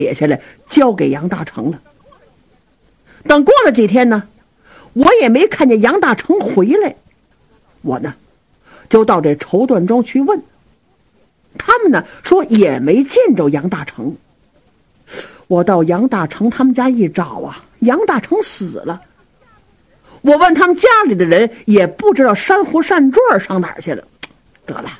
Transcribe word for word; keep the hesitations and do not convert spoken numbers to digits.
写下来交给杨大成了。等过了几天呢，我也没看见杨大成回来，我呢就到这绸缎庄去问，他们呢说也没见着杨大成。我到杨大成他们家一找啊，杨大成死了。我问他们家里的人，也不知道珊瑚扇坠上哪儿去了。得了，